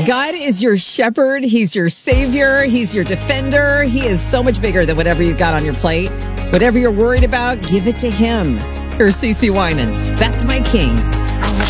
God is your shepherd. He's your savior. He's your defender. He is so much bigger than whatever you got on your plate. Whatever you're worried about, give it to him. Here's CeCe Winans. That's my king.